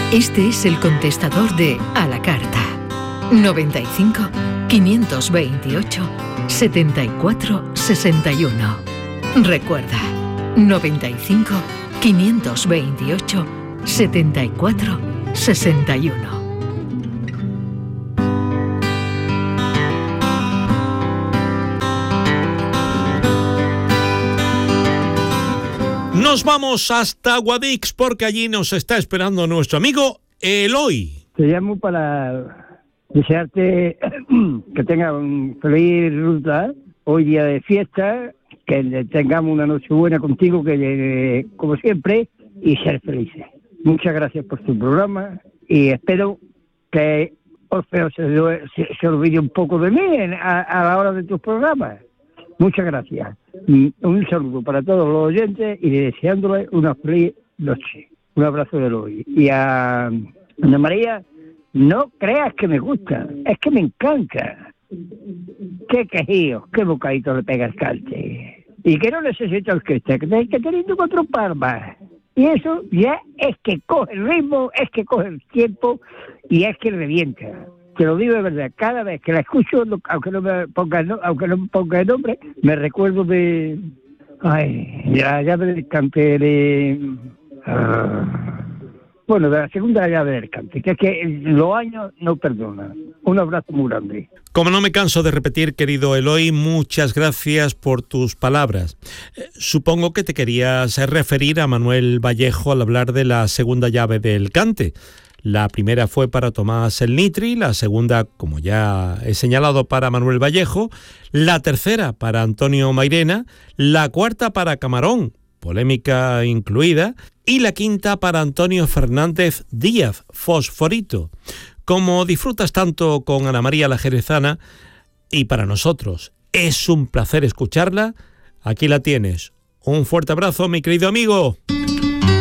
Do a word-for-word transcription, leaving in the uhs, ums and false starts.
Este es el contestador de A la Carta. noventa y cinco, quinientos veintiocho, setenta y cuatro, sesenta y uno. Recuerda, noventa y cinco, quinientos veintiocho, setenta y cuatro, sesenta y uno. Nos vamos hasta Guadix porque allí nos está esperando nuestro amigo Eloy. Te llamo para desearte que tengas un feliz ruta, hoy día de fiesta, que tengamos una noche buena contigo, que llegue como siempre, y ser felices. Muchas gracias por tu programa y espero que Orfeo se, se, se olvide un poco de mí a, a la hora de tus programas. Muchas gracias. Un saludo para todos los oyentes y deseándoles una feliz noche. Un abrazo de hoy. Y a Ana María, no creas que me gusta, es que me encanta. Qué quejío, qué bocadito le pega el cante. Y que no necesito orquesta, que hay que tener cuatro palmas. Y eso ya es que coge el ritmo, es que coge el tiempo y es que revienta. Te lo digo de verdad, cada vez que la escucho, aunque no me ponga, aunque no me ponga el nombre, me recuerdo de, ay, de la llave del cante de, uh, bueno, de la segunda llave del cante, que es que los años no perdonan. Un abrazo muy grande. Como no me canso de repetir, querido Eloy, muchas gracias por tus palabras. Eh, supongo que te querías referir a Manuel Vallejo al hablar de la segunda llave del cante. La primera fue para Tomás el Nitri, la segunda, como ya he señalado, para Manuel Vallejo, la tercera para Antonio Mairena, la cuarta para Camarón, polémica incluida, y la quinta para Antonio Fernández Díaz, Fosforito. Como disfrutas tanto con Ana María la Jerezana, y para nosotros es un placer escucharla, aquí la tienes. Un fuerte abrazo, mi querido amigo.